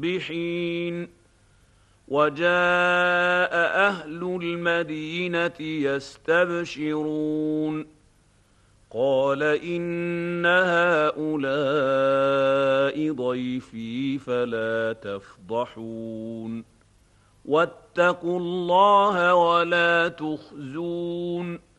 مصبحين وجاء أهل المدينة يستبشرون قال إن هؤلاء ضيفي فلا تفضحون واتقوا الله ولا تخزون